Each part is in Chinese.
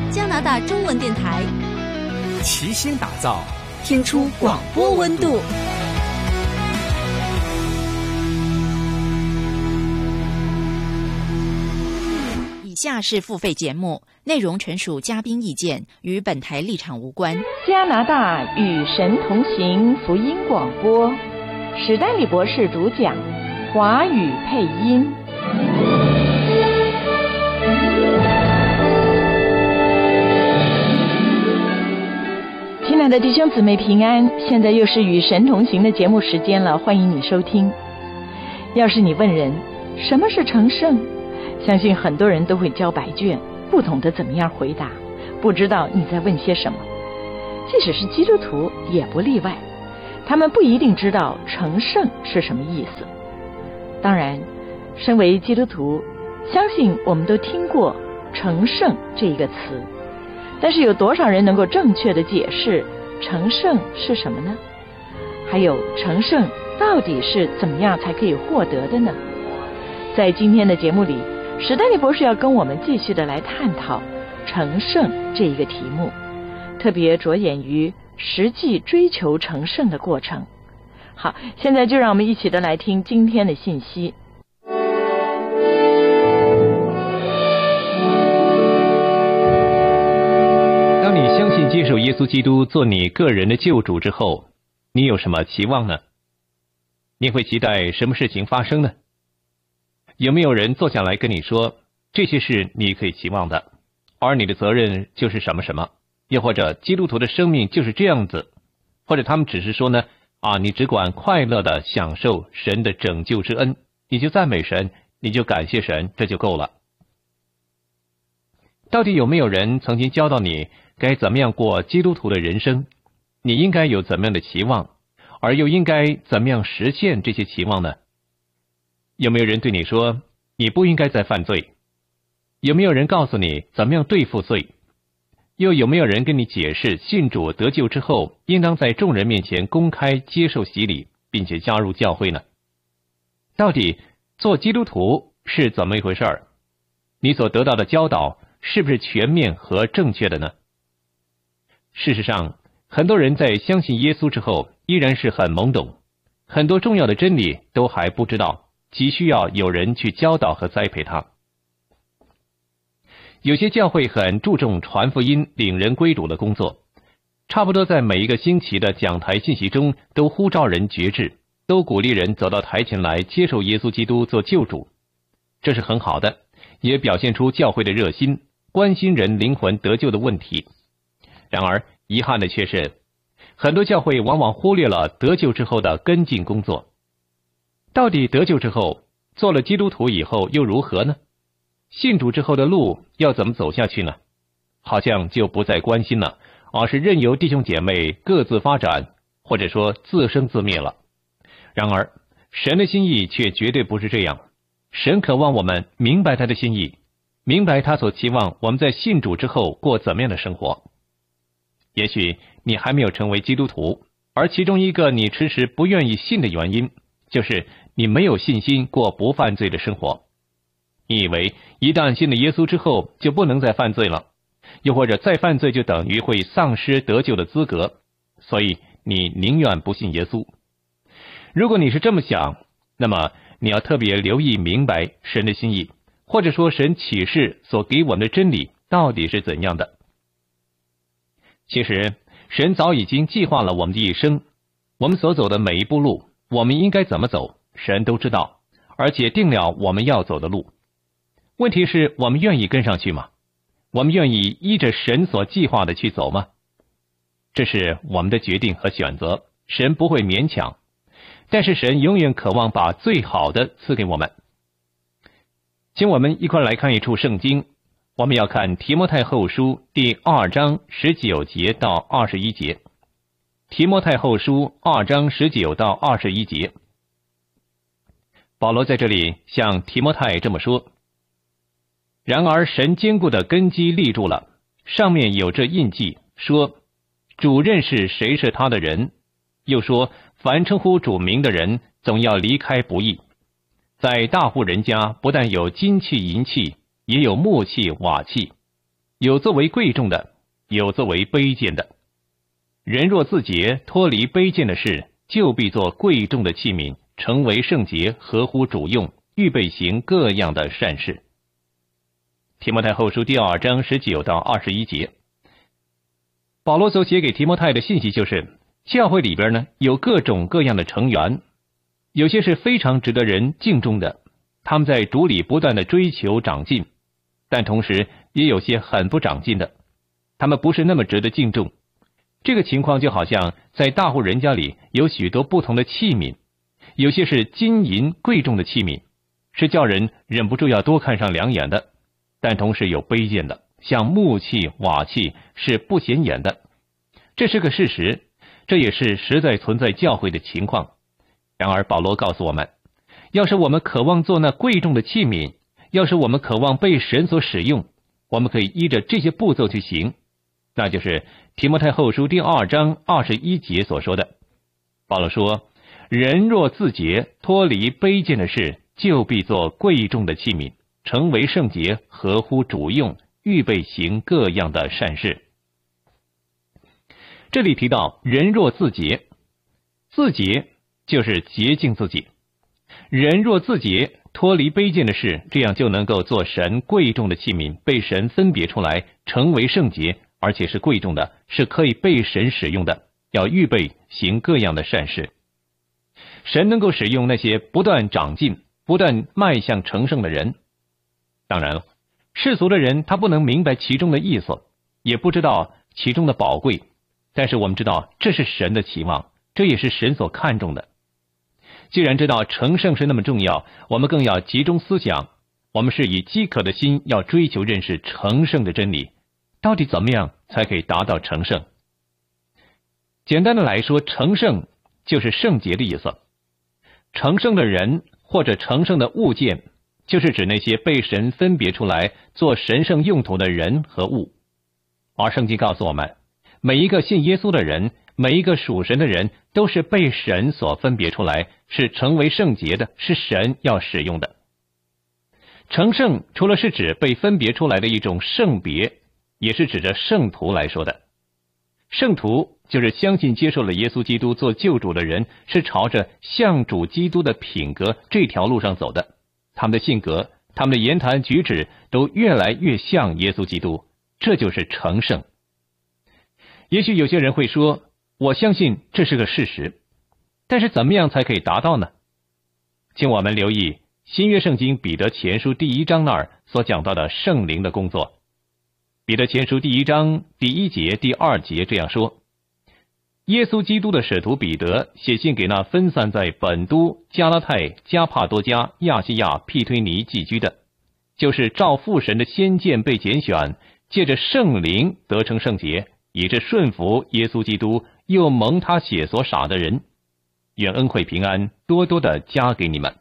加拿大中文电台， 齐心打造， 听出广播温度。 以下是付费节目，内容纯属嘉宾意见，与本台立场无关。 加拿大与神同行福音广播，史丹利博士主讲，华语配音。亲爱的弟兄姊妹平安，现在又是与神同行的节目时间了，欢迎你收听。要是你问人什么是成圣，相信很多人都会交白卷，不懂得怎么样回答，不知道你在问些什么。即使是基督徒也不例外，他们不一定知道成圣是什么意思。当然，身为基督徒，相信我们都听过成圣这一个词，但是有多少人能够正确的解释成圣是什么呢？还有成圣到底是怎么样才可以获得的呢？在今天的节目里，史丹利博士要跟我们继续的来探讨成圣这一个题目，特别着眼于实际追求成圣的过程。好，现在就让我们一起的来听今天的信息。 当你相信接受耶稣基督做你个人的救主之后，你有什么期望呢？你会期待什么事情发生呢？有没有人坐下来跟你说，这些是你可以期望的，而你的责任就是什么什么？又或者基督徒的生命就是这样子？或者他们只是说呢，你只管快乐的享受神的拯救之恩，你就赞美神，你就感谢神，这就够了。到底有没有人曾经教导你该怎么样过基督徒的人生？你应该有怎么样的期望，而又应该怎么样实现这些期望呢？有没有人对你说你不应该再犯罪？有没有人告诉你怎么样对付罪？又有没有人跟你解释信主得救之后应当在众人面前公开接受洗礼，并且加入教会呢？到底做基督徒是怎么一回事儿？你所得到的教导是不是全面和正确的呢？事实上，很多人在相信耶稣之后依然是很懵懂，很多重要的真理都还不知道，急需要有人去教导和栽培他。有些教会很注重传福音、领人归主的工作，差不多在每一个星期的讲台信息中都呼召人决志，都鼓励人走到台前来接受耶稣基督做救主。这是很好的，也表现出教会的热心，关心人灵魂得救的问题。然而遗憾的却是，很多教会往往忽略了得救之后的跟进工作。到底得救之后，做了基督徒以后又如何呢？信主之后的路要怎么走下去呢？好像就不再关心了，而是任由弟兄姐妹各自发展，或者说自生自灭了。然而神的心意却绝对不是这样，神渴望我们明白他的心意，明白他所期望我们在信主之后过怎么样的生活。也许你还没有成为基督徒，而其中一个你迟迟不愿意信的原因，就是你没有信心过不犯罪的生活。你以为一旦信了耶稣之后就不能再犯罪了，又或者再犯罪就等于会丧失得救的资格，所以你宁愿不信耶稣。如果你是这么想，那么你要特别留意明白神的心意，或者说神启示所给我们的真理到底是怎样的。其实神早已经计划了我们的一生，我们所走的每一步路，我们应该怎么走，神都知道，而且定了我们要走的路。问题是我们愿意跟上去吗？我们愿意依着神所计划的去走吗？这是我们的决定和选择，神不会勉强，但是神永远渴望把最好的赐给我们。请我们一块来看一处圣经，我们要看提摩太后书第2章19节到21节。提摩太后书2章19到21节，保罗在这里向提摩太这么说：然而神坚固的根基立住了，上面有这印记，说主认识谁是他的人，又说凡称呼主名的人总要离开不义。在大户人家不但有金器银器，也有木器瓦器， 有作为贵重的，有作为卑贱的。人若自洁，脱离卑贱的事，就必做贵重的器皿，成为圣洁，合乎主用，预备行各样的善事。提摩太后书第2章19到21节，保罗所写给提摩太的信息就是，教会里边呢有各种各样的成员，有些是非常值得人敬重的，他们在主里不断的追求长进，但同时也有些很不长进的，他们不是那么值得敬重。这个情况就好像在大户人家里有许多不同的器皿，有些是金银贵重的器皿，是叫人忍不住要多看上两眼的，但同时有卑贱的，像木器、瓦器，是不显眼的。这是个事实，这也是实在存在教会的情况。然而保罗告诉我们，要是我们渴望做那贵重的器皿，要是我们渴望被神所使用，我们可以依着这些步骤去行，那就是提摩太后书第2章21节所说的。保罗说，人若自洁，脱离卑贱的事，就必做贵重的器皿，成为圣洁，合乎主用，预备行各样的善事。这里提到人若自洁，自洁就是洁净自己。人若自洁，脱离卑贱的事，这样就能够做神贵重的器皿，被神分别出来，成为圣洁，而且是贵重的，是可以被神使用的，要预备行各样的善事。神能够使用那些不断长进、不断迈向成圣的人。当然了，世俗的人他不能明白其中的意思，也不知道其中的宝贵，但是我们知道这是神的期望，这也是神所看重的。既然知道成圣是那么重要，我们更要集中思想，我们是以饥渴的心要追求认识成圣的真理，到底怎么样才可以达到成圣？简单的来说，成圣就是圣洁的意思。成圣的人或者成圣的物件，就是指那些被神分别出来做神圣用途的人和物。而圣经告诉我们，每一个信耶稣的人，每一个属神的人，都是被神所分别出来，是成为圣洁的，是神要使用的。成圣除了是指被分别出来的一种圣别，也是指着圣徒来说的。圣徒就是相信接受了耶稣基督做救主的人，是朝着向主基督的品格这条路上走的，他们的性格，他们的言谈举止都越来越像耶稣基督，这就是成圣。也许有些人会说，我相信这是个事实，但是怎么样才可以达到呢？请我们留意新约圣经彼得前书第1章那儿所讲到的圣灵的工作。彼得前书第1章第1节、第2节这样说，耶稣基督的使徒彼得写信给那分散在本都、加拉太、加帕多家、亚细亚、庇推尼寄居的，就是照父神的先见被拣选，借着圣灵得成圣洁，以致顺服耶稣基督，又蒙他血所洒的人，愿恩惠平安多多的加给你们。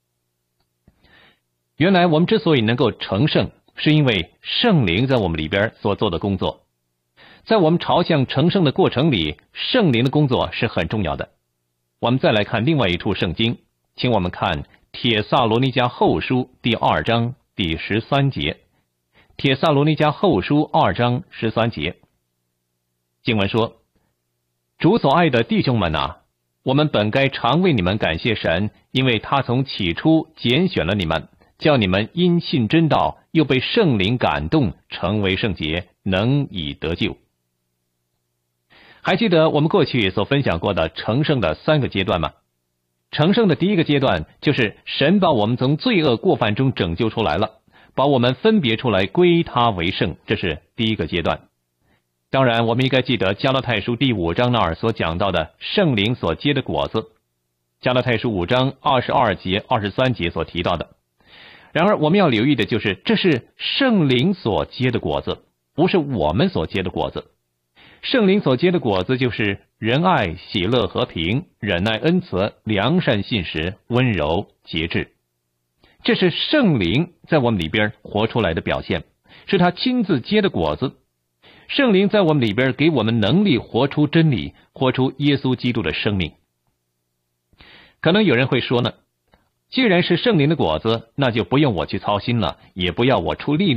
原来我们之所以能够成圣，是因为圣灵在我们里边所做的工作。在我们朝向成圣的过程里，圣灵的工作是很重要的。我们再来看另外一处圣经，请我们看帖撒罗尼迦后书第2章第13节。帖撒罗尼迦后书2章13节，经文说，主所爱的弟兄们啊，我们本该常为你们感谢神，因为他从起初拣选了你们，叫你们因信真道，又被圣灵感动，成为圣洁，能以得救。还记得我们过去所分享过的成圣的3个阶段吗？成圣的第一个阶段，就是神把我们从罪恶过犯中拯救出来了，把我们分别出来归他为圣，这是第一个阶段。当然我们应该记得加拉太书第5章那儿所讲到的圣灵所结的果子，加拉太书5章22节、23节所提到的。然而我们要留意的就是，这是圣灵所结的果子，不是我们所结的果子。圣灵所结的果子就是仁爱、喜乐、和平、忍耐、恩慈、良善、信实、温柔、节制。这是圣灵在我们里边活出来的表现，是他亲自结的果子。圣灵在我们里边给我们能力活出真理，活出耶稣基督的生命。可能有人会说呢，既然是圣灵的果子，那就不用我去操心了，也不要我出力量了，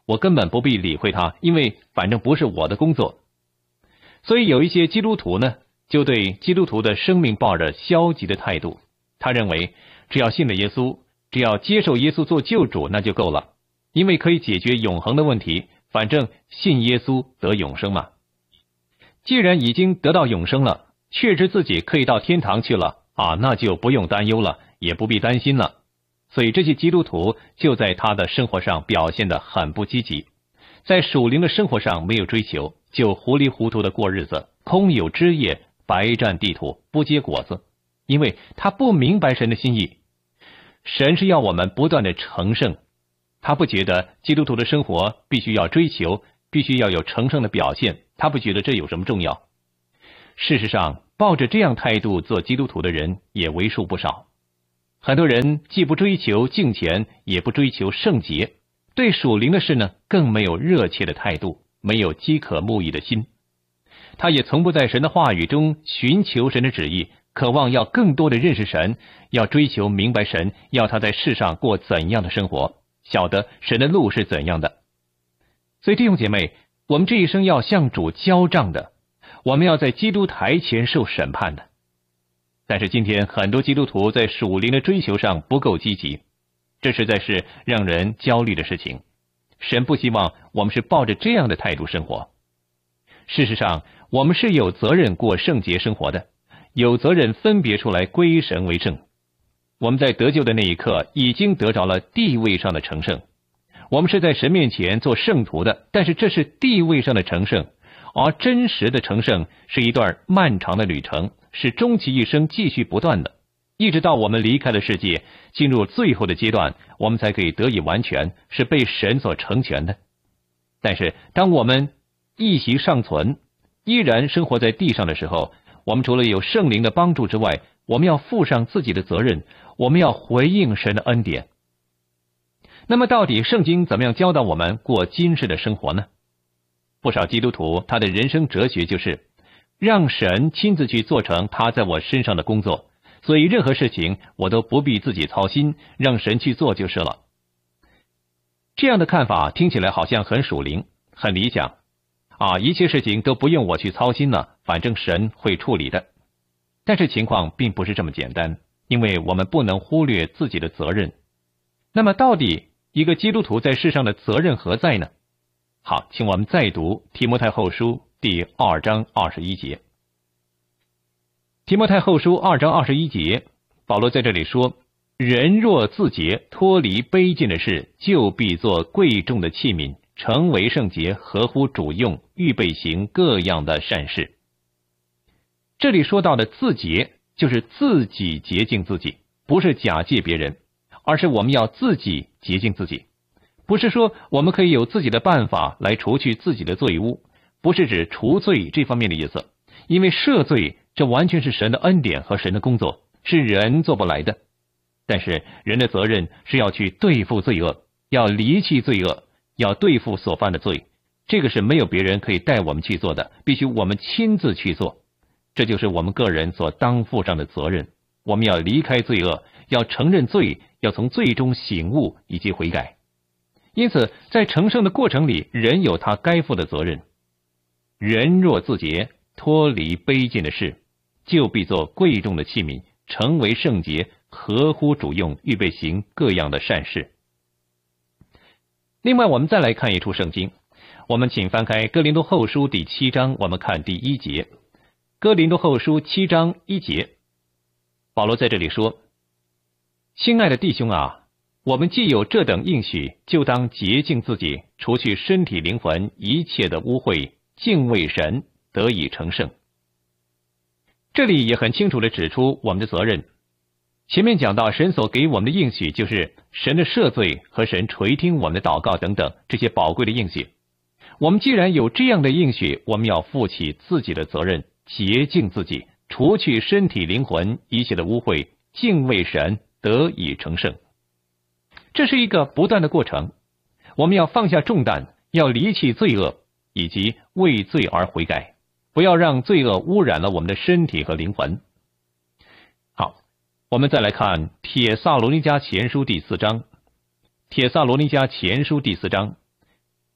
我根本不必理会它，因为反正不是我的工作。所以有一些基督徒呢，就对基督徒的生命抱着消极的态度。他认为只要信了耶稣，只要接受耶稣做救主，那就够了，因为可以解决永恒的问题，反正信耶稣得永生嘛。既然已经得到永生了，确知自己可以到天堂去了那就不用担忧了，也不必担心了。所以这些基督徒就在他的生活上表现得很不积极，在属灵的生活上没有追求，就糊里糊涂的过日子，空有枝叶，白占地土，不结果子，因为他不明白神的心意。神是要我们不断的成圣，他不觉得基督徒的生活必须要追求，必须要有成圣的表现，他不觉得这有什么重要。事实上，抱着这样态度做基督徒的人也为数不少。很多人既不追求敬虔，也不追求圣洁，对属灵的事呢，更没有热切的态度，没有饥渴慕义的心。他也从不在神的话语中寻求神的旨意，渴望要更多的认识神，要追求明白神要他在世上过怎样的生活，晓得神的路是怎样的。所以弟兄姐妹，我们这一生要向主交账的，我们要在基督台前受审判的。但是今天很多基督徒在属灵的追求上不够积极，这实在是让人焦虑的事情。神不希望我们是抱着这样的态度生活。事实上，我们是有责任过圣洁生活的，有责任分别出来归神为圣。我们在得救的那一刻已经得着了地位上的成圣，我们是在神面前做圣徒的，但是这是地位上的成圣，而真实的成圣是一段漫长的旅程，是终其一生继续不断的，一直到我们离开了世界，进入最后的阶段，我们才可以得以完全，是被神所成全的。但是当我们一息尚存，依然生活在地上的时候，我们除了有圣灵的帮助之外，我们要负上自己的责任，我们要回应神的恩典。那么到底圣经怎么样教导我们过今世的生活呢？不少基督徒他的人生哲学就是让神亲自去做成他在我身上的工作，所以任何事情我都不必自己操心，让神去做就是了。这样的看法听起来好像很属灵，很理想一切事情都不用我去操心了，反正神会处理的。但是情况并不是这么简单，因为我们不能忽略自己的责任。那么到底一个基督徒在世上的责任何在呢？好，请我们再读提摩太后书第2章21节。提摩太后书2章21节，保罗在这里说，人若自洁，脱离卑贱的事，就必做贵重的器皿，成为圣洁，合乎主用，预备行各样的善事。这里说到的自洁，就是自己洁净自己，不是假借别人，而是我们要自己洁净自己。不是说我们可以有自己的办法来除去自己的罪污，不是指除罪这方面的意思，因为赦罪这完全是神的恩典和神的工作，是人做不来的。但是人的责任是要去对付罪恶，要离弃罪恶，要对付所犯的罪，这个是没有别人可以带我们去做的，必须我们亲自去做。这就是我们个人所当负上的责任。我们要离开罪恶，要承认罪，要从罪中醒悟以及悔改。因此在成圣的过程里，人有他该负的责任。人若自洁，脱离卑贱的事，就必做贵重的器皿，成为圣洁，合乎主用，预备行各样的善事。另外我们再来看一处圣经，我们请翻开哥林多后书第7章，我们看第1节。哥林多后书7章1节，保罗在这里说，亲爱的弟兄啊，我们既有这等应许，就当洁净自己，除去身体灵魂一切的污秽，敬畏神，得以成圣。这里也很清楚地指出我们的责任。前面讲到神所给我们的应许，就是神的赦罪和神垂听我们的祷告等等这些宝贵的应许。我们既然有这样的应许，我们要负起自己的责任，洁净自己，除去身体灵魂一切的污秽，敬畏神，得以成圣。这是一个不断的过程，我们要放下重担，要离弃罪恶，以及为罪而悔改，不要让罪恶污染了我们的身体和灵魂。好，我们再来看帖撒罗尼迦前书第4章。帖撒罗尼迦前书第4章，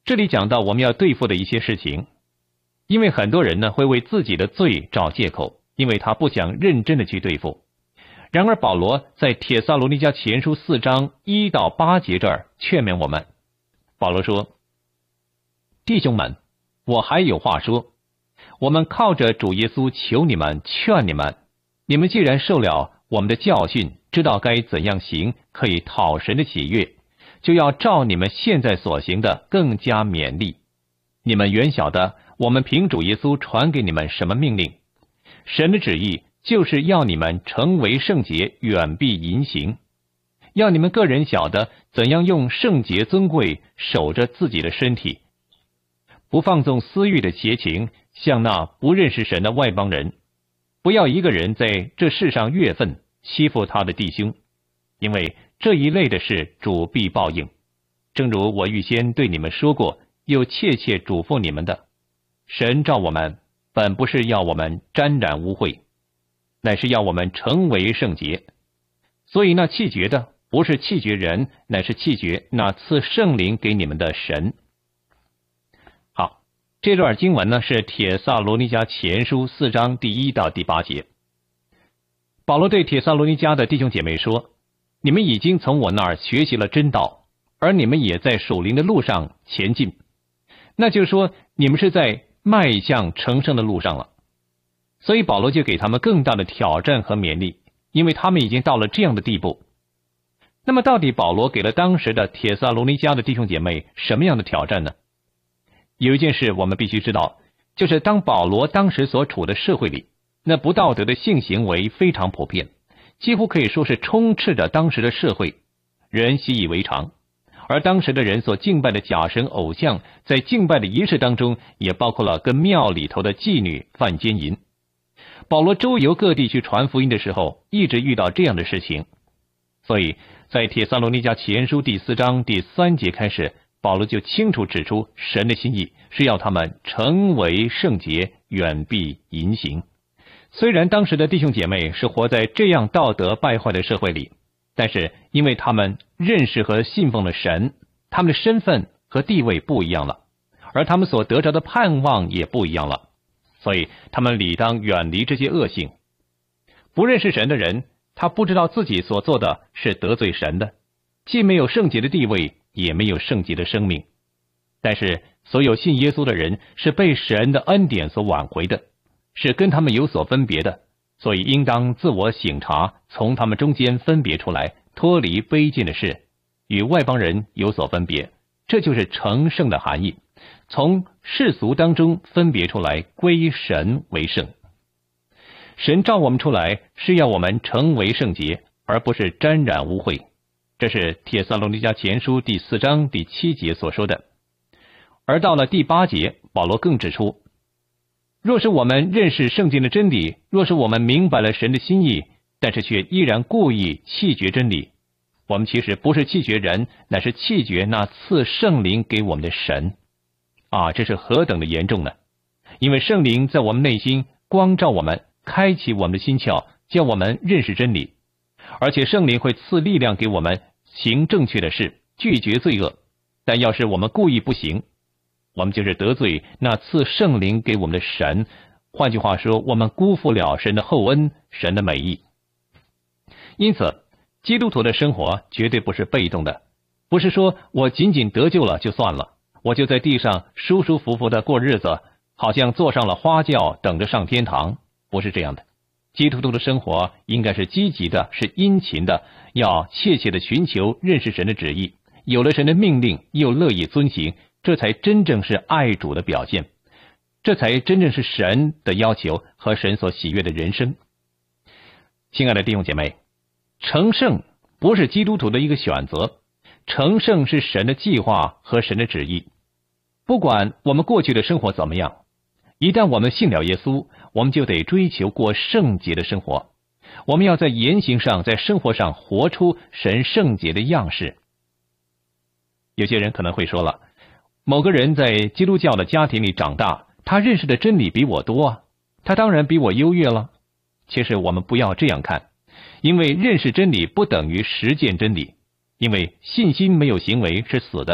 这里讲到我们要对付的一些事情，因为很多人呢会为自己的罪找借口，因为他不想认真的去对付。然而保罗在帖撒罗尼迦前书4章1到8节这儿劝勉我们。保罗说，弟兄们，我还有话说，我们靠着主耶稣求你们劝你们，你们既然受了我们的教训，知道该怎样行可以讨神的喜悦，就要照你们现在所行的更加勉励。你们原晓得我们凭主耶稣传给你们什么命令，神的旨意就是要你们成为圣洁，远避淫行，要你们个人晓得怎样用圣洁尊贵守着自己的身体，不放纵私欲的邪情，像那不认识神的外邦人。不要一个人在这世上越分，欺负他的弟兄，因为这一类的事主必报应。正如我预先对你们说过，又切切嘱咐你们的，神召我们本不是要我们沾染污秽，乃是要我们成为圣洁。所以那弃绝的不是弃绝人，乃是弃绝那赐圣灵给你们的神。好，这段经文呢是帖撒罗尼迦前书4章第1到第8节。保罗对帖撒罗尼迦的弟兄姐妹说，你们已经从我那儿学习了真道，而你们也在属灵的路上前进，那就是说你们是在迈向成圣的路上了。所以保罗就给他们更大的挑战和勉励，因为他们已经到了这样的地步。那么到底保罗给了当时的帖撒罗尼迦的弟兄姐妹什么样的挑战呢？有一件事我们必须知道，就是当保罗当时所处的社会里，那不道德的性行为非常普遍，几乎可以说是充斥着当时的社会，人习以为常。而当时的人所敬拜的假神偶像，在敬拜的仪式当中也包括了跟庙里头的妓女犯奸淫。保罗周游各地去传福音的时候，一直遇到这样的事情。所以在帖撒罗尼迦前书第4章第3节开始，保罗就清楚指出神的心意是要他们成为圣洁，远避淫行。虽然当时的弟兄姐妹是活在这样道德败坏的社会里，但是因为他们认识和信奉了神，他们的身份和地位不一样了，而他们所得着的盼望也不一样了，所以他们理当远离这些恶行。不认识神的人，他不知道自己所做的是得罪神的，既没有圣洁的地位，也没有圣洁的生命。但是所有信耶稣的人是被神的恩典所挽回的，是跟他们有所分别的，所以应当自我省察，从他们中间分别出来，脱离卑贱的事，与外邦人有所分别。这就是成圣的含义，从世俗当中分别出来，归神为圣。神召我们出来是要我们成为圣洁，而不是沾染污秽。这是帖撒罗尼迦前书第4章第7节所说的。而到了第8节，保罗更指出，若是我们认识圣经的真理，若是我们明白了神的心意，但是却依然故意弃绝真理，我们其实不是弃绝人，乃是弃绝那赐圣灵给我们的神。这是何等的严重呢？因为圣灵在我们内心光照我们，开启我们的心窍，叫我们认识真理，而且圣灵会赐力量给我们行正确的事，拒绝罪恶。但要是我们故意不行，我们就是得罪那赐圣灵给我们的神。换句话说，我们辜负了神的厚恩，神的美意。因此基督徒的生活绝对不是被动的，不是说我仅仅得救了就算了，我就在地上舒舒服服的过日子，好像坐上了花轿等着上天堂。不是这样的。基督徒的生活应该是积极的，是殷勤的，要切切的寻求认识神的旨意，有了神的命令又乐意遵行，这才真正是爱主的表现，这才真正是神的要求和神所喜悦的人生。亲爱的弟兄姐妹，成圣不是基督徒的一个选择，成圣是神的计划和神的旨意。不管我们过去的生活怎么样，一旦我们信了耶稣，我们就得追求过圣洁的生活。我们要在言行上，在生活上活出神圣洁的样式。有些人可能会说了，某个人在基督教的家庭里长大，他认识的真理比我多啊，他当然比我优越了。其实我们不要这样看，因为认识真理不等于实践真理，因为信心没有行为是死的。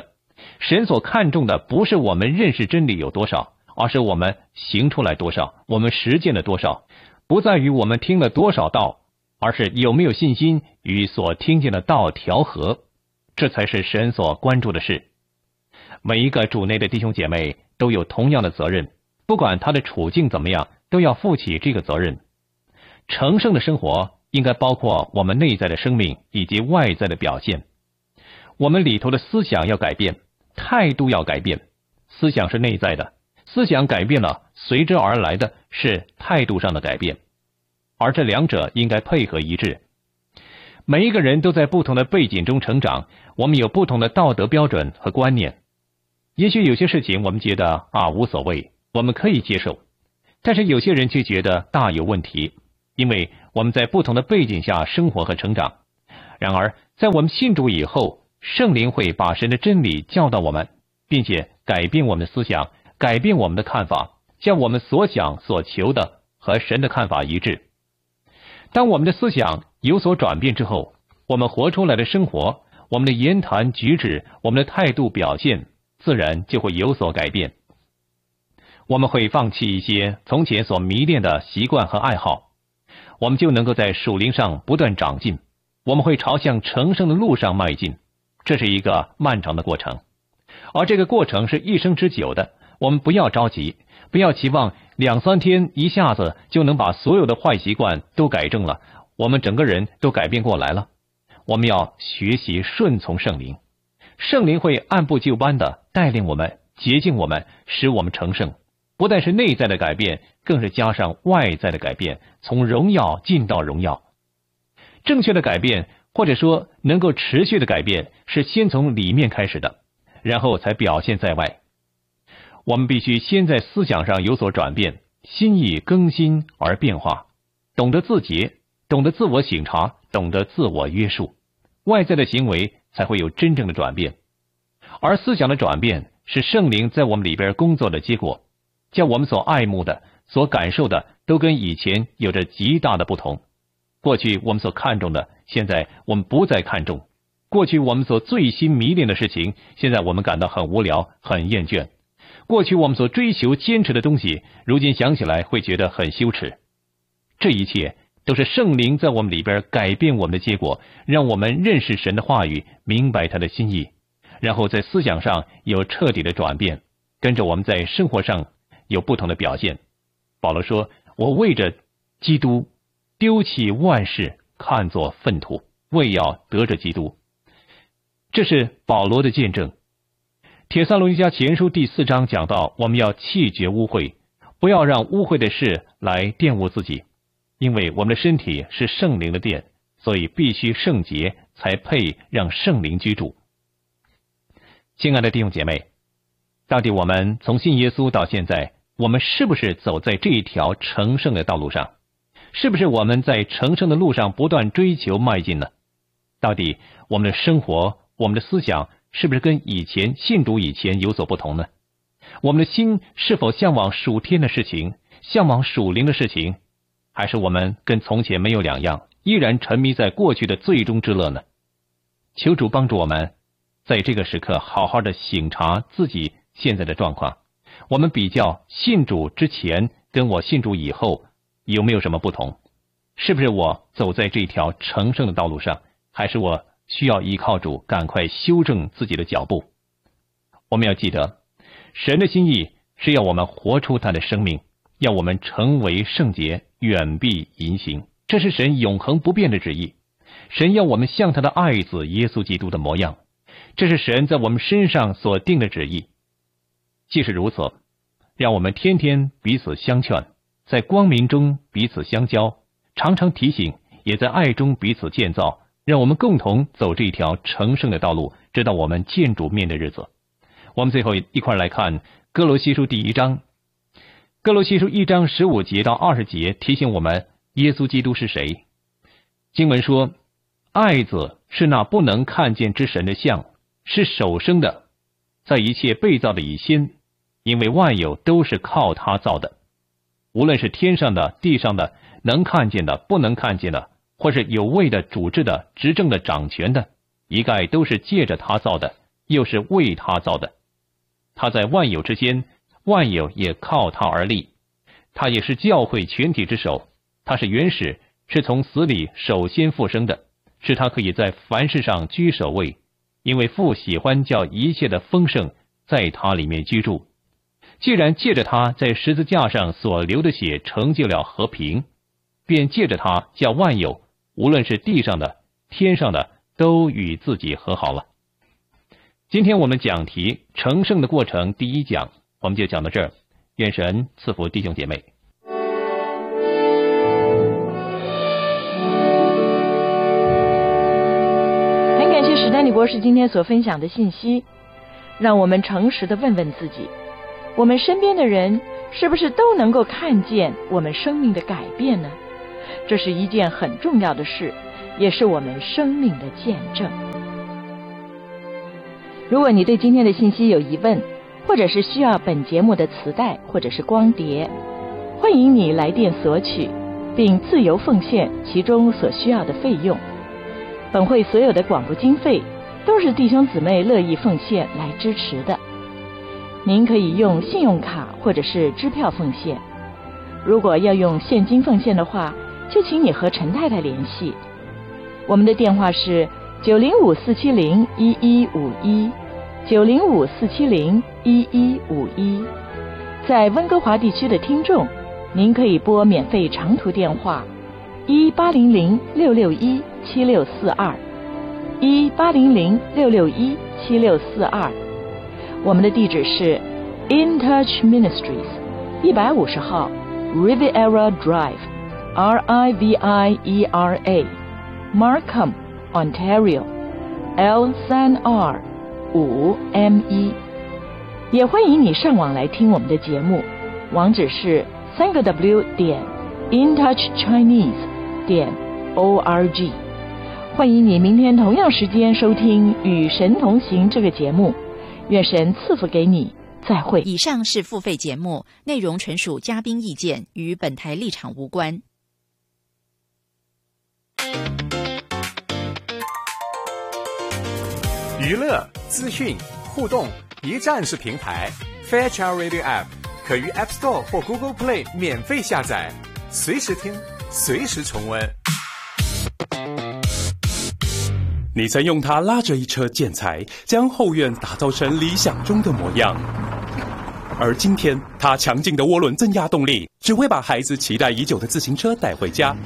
神所看重的不是我们认识真理有多少，而是我们行出来多少，我们实践了多少。不在于我们听了多少道，而是有没有信心与所听见的道调和，这才是神所关注的事。每一个主内的弟兄姐妹都有同样的责任，不管他的处境怎么样，都要负起这个责任。成圣的生活应该包括我们内在的生命以及外在的表现。我们里头的思想要改变，态度要改变。思想是内在的，思想改变了，随之而来的是态度上的改变，而这两者应该配合一致。每一个人都在不同的背景中成长，我们有不同的道德标准和观念。也许有些事情我们觉得无所谓，我们可以接受，但是有些人却觉得大有问题，因为我们在不同的背景下生活和成长。然而在我们信主以后，圣灵会把神的真理教导我们，并且改变我们的思想，改变我们的看法，将我们所想所求的和神的看法一致。当我们的思想有所转变之后，我们活出来的生活，我们的言谈举止，我们的态度表现，自然就会有所改变。我们会放弃一些从前所迷恋的习惯和爱好，我们就能够在属灵上不断长进，我们会朝向成圣的路上迈进。这是一个漫长的过程，而这个过程是一生之久的。我们不要着急，不要期望2-3天一下子就能把所有的坏习惯都改正了，我们整个人都改变过来了。我们要学习顺从圣灵，圣灵会按部就班的带领我们，洁净我们，使我们成圣。不但是内在的改变，更是加上外在的改变，从荣耀进到荣耀。正确的改变，或者说能够持续的改变，是先从里面开始的，然后才表现在外。我们必须先在思想上有所转变，心意更新而变化，懂得自洁，懂得自我省察，懂得自我约束，外在的行为才会有真正的转变。而思想的转变是圣灵在我们里边工作的结果，叫我们所爱慕的、所感受的都跟以前有着极大的不同。过去我们所看重的，现在我们不再看重；过去我们所醉心迷恋的事情，现在我们感到很无聊、很厌倦；过去我们所追求坚持的东西，如今想起来会觉得很羞耻。这一切都是圣灵在我们里边改变我们的结果，让我们认识神的话语，明白他的心意，然后在思想上有彻底的转变，跟着我们在生活上有不同的表现。保罗说，我为着基督丢弃万事，看作粪土，为要得着基督。这是保罗的见证。帖撒罗尼迦前书第4章讲到，我们要弃绝污秽，不要让污秽的事来玷污自己，因为我们的身体是圣灵的殿，所以必须圣洁，才配让圣灵居住。亲爱的弟兄姐妹，到底我们从信耶稣到现在，我们是不是走在这一条成圣的道路上？是不是我们在成圣的路上不断追求迈进呢？到底我们的生活，我们的思想是不是跟以前信主以前有所不同呢？我们的心是否向往属天的事情，向往属灵的事情，还是我们跟从前没有两样，依然沉迷在过去的罪中之乐呢？求主帮助我们在这个时刻好好的省察自己现在的状况，我们比较信主之前跟我信主以后有没有什么不同？是不是我走在这条成圣的道路上，还是我需要依靠主赶快修正自己的脚步？我们要记得，神的心意是要我们活出他的生命，要我们成为圣洁，远避淫行。这是神永恒不变的旨意。神要我们像他的爱子耶稣基督的模样，这是神在我们身上所定的旨意。既是如此，让我们天天彼此相劝，在光明中彼此相交，常常提醒，也在爱中彼此建造，让我们共同走这条成圣的道路，直到我们见主面的日子。我们最后一块来看哥罗西书第1章。哥罗西书1章15节到20节提醒我们耶稣基督是谁。经文说，爱子是那不能看见之神的像，是首生的，在一切被造的以先，因为万有都是靠他造的，无论是天上的、地上的，能看见的、不能看见的，或是有位的、主治的、执政的、掌权的，一概都是借着他造的， 又是为他造的。他在万有之间，万有也靠他而立。他也是教会全体之首，他是原始，是从死里首先复生的，是他可以在凡事上居首位，因为父喜欢叫一切的丰盛在他里面居住。既然借着他在十字架上所流的血成就了和平，便借着他叫万有，无论是地上的天上的，都与自己和好了。今天我们讲题成圣的过程第一讲，我们就讲到这儿。愿神赐福弟兄姐妹。 很感谢史丹利博士今天所分享的信息，让我们诚实地问问自己，我们身边的人是不是都能够看见我们生命的改变呢？这是一件很重要的事，也是我们生命的见证。如果你对今天的信息有疑问，或者是需要本节目的磁带或者是光碟，欢迎你来电索取，并自由奉献其中所需要的费用。本会所有的广播经费都是弟兄姊妹乐意奉献来支持的。您可以用信用卡或者是支票奉献。如果要用现金奉献的话，就请你和陈太太联系。我们的电话是905-470-1151。905-470-1151。在温哥华地区的听众，您可以拨免费长途电话1800-661-7642 1800-661-7642。我们的地址是 In Touch Ministries 150号 Riviera Drive RIVIERA Markham Ontario L3R5ME。也欢迎你上网来听我们的节目，网址是3w.intouchchinese.org。欢迎你明天同样时间收听《与神同行》这个节目，愿神赐福给你，再会。 以上是付费节目，内容纯属嘉宾意见，与本台立场无关。 娱乐、资讯、互动一站式平台 Fairchild Radio App 可于 App Store 或 Google Play 免费下载，随时听，随时重温。 你曾用它拉着一车建材，将后院打造成理想中的模样。而今天，它强劲的涡轮增压动力，只会把孩子期待已久的自行车带回家。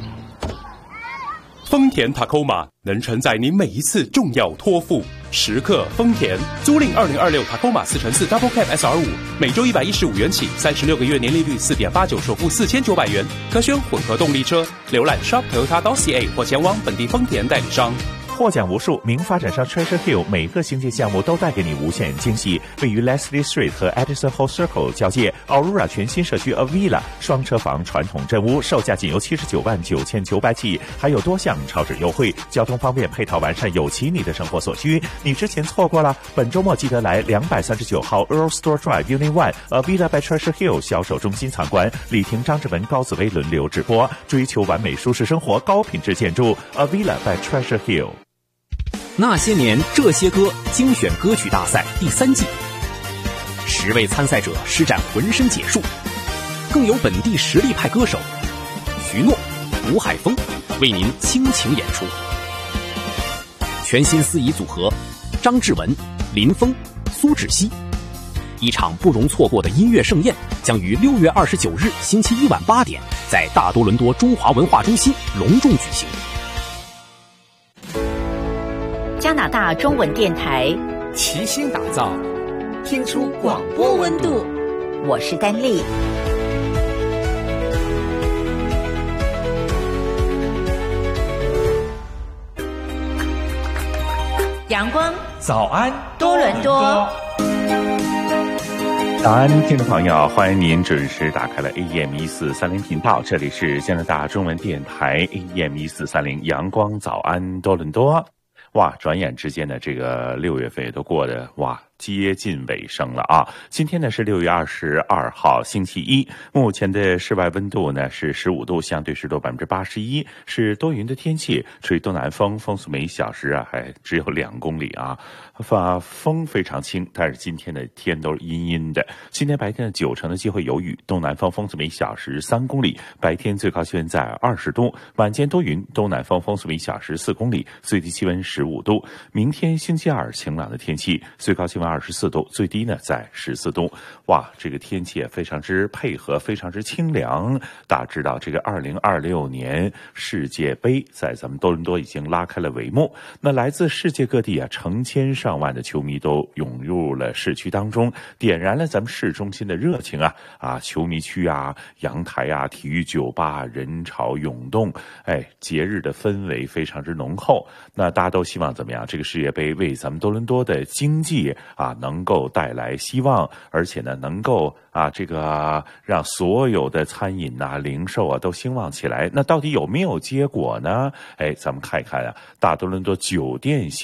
丰田 Tacoma 能承载你每一次重要托付。时刻丰田，租赁2026 Tacoma 4x4 Double Cab SR5，每周115元起，36个月年利率4.89%，首付4900元，可选混合动力车。浏览 shop.toyota.ca 或前往本地丰田代理商。 获奖无数，名发展商 Treasure Hill 每个新建项目都带给你无限惊喜。位于 Leslie Street 和 Edison Hall Circle 交界 Aurora 全新社区 Avila 双车房传统镇屋，售价仅由799900起，还有多项超值优惠，交通方便，配套完善，有齐你的生活所需。你之前错过了，本周末记得来239号 Earl Store Drive Unit 1 Avila by Treasure Hill 销售中心参观，李婷、张志文、高紫薇轮流直播，追求完美舒适生活，高品质建筑 Avila by Treasure Hill。 那些年这些歌精选歌曲大赛第3季，10位参赛者施展浑身解数，更有本地实力派歌手徐诺、吴海峰为您倾情演出。全新司仪组合张志文、林峰、苏芷溪，一场不容错过的音乐盛宴将于6月29日星期一晚8点在大多伦多中华文化中心隆重举行。 加拿大中文电台齐心打造， 听出广播温度。 我是丹丽。阳光早安多伦多。 早安，听众朋友，欢迎您准时打开了 AM1430 频道，这里是加拿大中文电台 AM1430 阳光早安多伦多。哇，转眼之间的这个6月份也都过得接近尾声了啊。今天呢是6月22号星期一，目前的室外温度呢是15度，相对湿度81%，是多云的天气，吹东南风，风速每小时还只有2公里啊，风非常轻，但是今天的天都是阴阴的。今天白天的90%的机会有雨，东南风，风速每小时3公里，白天最高气温在20度，晚间多云，东南风，风速每小时4公里，最低气温15度。明天星期二晴朗的天气，最高气温24度，最低呢在14度。哇，这个天气也非常之配合，非常之清凉。大家知道这个2026年世界杯在咱们多伦多已经拉开了帷幕，那来自世界各地成千上万的球迷都涌入了市区当中，点燃了咱们市中心的热情球迷区阳台体育酒吧人潮涌动，节日的氛围非常之浓厚。那大家都希望怎么样？这个世界杯为咱们多伦多的经济能够带来希望，而且呢能够让所有的餐饮零售都兴旺起来。那到底有没有结果呢？咱们看一看大多伦多酒店